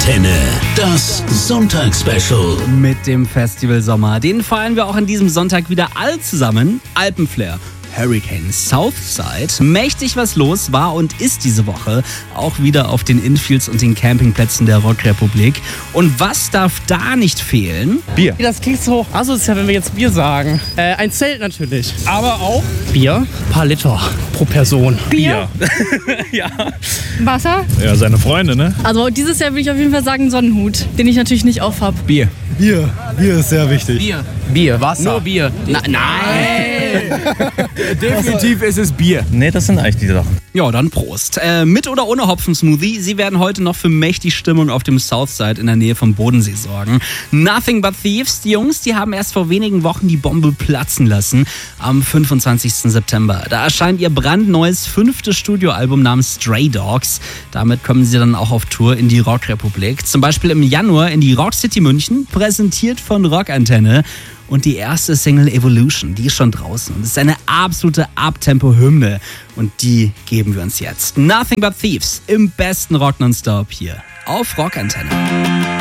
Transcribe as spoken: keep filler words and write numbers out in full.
Rockantenne, das Sonntagsspecial. Mit dem Festival Sommer, den feiern wir auch an diesem Sonntag wieder all zusammen. Alpenflair, Hurricane, Southside. Mächtig was los war und ist diese Woche auch wieder auf den Infields und den Campingplätzen der Rockrepublik. Und was darf da nicht fehlen? Bier. Das klingt so asozial, wenn wir jetzt Bier sagen. Äh, ein Zelt natürlich. Aber auch Bier. Ein paar Liter pro Person. Bier? Ja. Wasser? Ja, seine Freunde, ne? Also dieses Jahr würde ich auf jeden Fall sagen Sonnenhut, den ich natürlich nicht auf habe. Bier. Bier. Bier ist sehr wichtig. Bier. Bier. Wasser. Nur Bier. Na, nein! Definitiv ist es Bier. Nee, das sind eigentlich die Sachen. Ja, dann Prost. Äh, mit oder ohne Hopfen-Smoothie, sie werden heute noch für mächtig Stimmung auf dem Southside in der Nähe vom Bodensee sorgen. Nothing But Thieves, die Jungs, die haben erst vor wenigen Wochen die Bombe platzen lassen. Am fünfundzwanzigsten September. Da erscheint ihr brandneues fünftes Studioalbum namens Stray Dogs. Damit kommen sie dann auch auf Tour in die Rockrepublik. Zum Beispiel im Januar in die Rock City München, präsentiert von Rockantenne. Und die erste Single Evolution, die ist schon draußen. Und es ist eine absolute Abtempo-Hymne. Und die geben wir uns jetzt. Nothing But Thieves im besten Rock nonstop hier auf Rockantenne.